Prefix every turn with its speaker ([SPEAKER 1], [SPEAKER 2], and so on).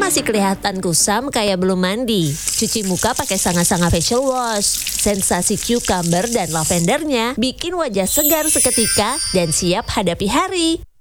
[SPEAKER 1] masih kelihatan kusam kayak belum mandi. Cuci muka pakai Sanga-Sanga Facial Wash. Sensasi cucumber dan lavendernya bikin wajah segar seketika dan siap hadapi hari.